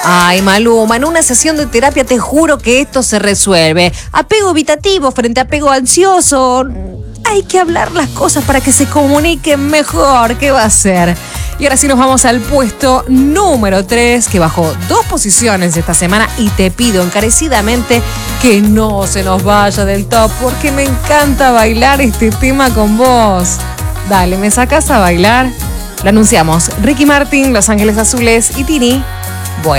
Ay, Maluma, en una sesión de terapia te juro que esto se resuelve. Apego evitativo frente a apego ansioso. Hay que hablar las cosas para que se comuniquen mejor. ¿Qué va a hacer? Y ahora sí nos vamos al puesto número 3, que bajó 2 posiciones esta semana, y te pido encarecidamente que no se nos vaya del top, porque me encanta bailar este tema con vos. Dale, ¿me sacas a bailar? Lo anunciamos. Ricky Martin, Los Ángeles Azules y Tini.